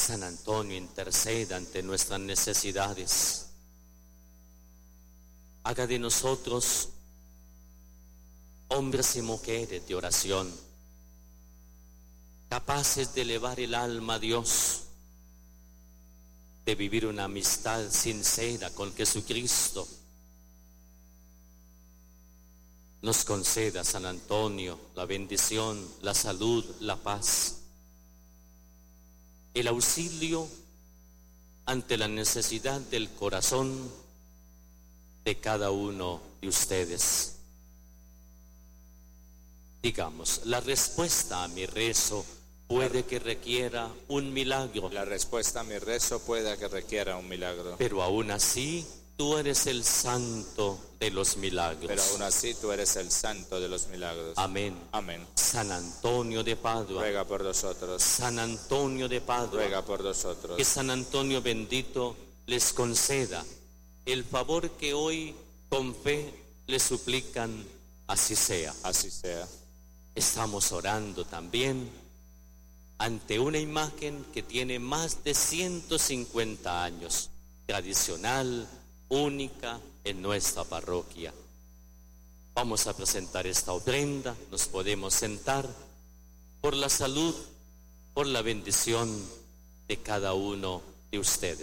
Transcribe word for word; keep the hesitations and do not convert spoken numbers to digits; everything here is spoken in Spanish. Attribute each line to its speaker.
Speaker 1: San Antonio interceda ante nuestras necesidades. Haga de nosotros hombres y mujeres de oración, capaces de elevar el alma a Dios, de vivir una amistad sincera con Jesucristo. Nos conceda, San Antonio, la bendición, la salud, la paz, el auxilio ante la necesidad del corazón de cada uno de ustedes. Digamos, la respuesta a mi rezo puede que requiera un milagro.
Speaker 2: La respuesta a mi rezo puede que requiera un milagro.
Speaker 1: Pero aún así, tú eres el santo de los milagros.
Speaker 2: Pero aún así, tú eres el santo de los milagros.
Speaker 1: Amén.
Speaker 2: Amén.
Speaker 1: San Antonio de Padua,
Speaker 2: ruega por nosotros.
Speaker 1: San Antonio de Padua,
Speaker 2: ruega por nosotros.
Speaker 1: Que San Antonio bendito les conceda el favor que hoy con fe les suplican, así sea.
Speaker 2: Así sea.
Speaker 1: Estamos orando también ante una imagen que tiene más de ciento cincuenta años, tradicional, única en nuestra parroquia. Vamos a presentar esta ofrenda, nos podemos sentar, por la salud, por la bendición de cada uno de ustedes.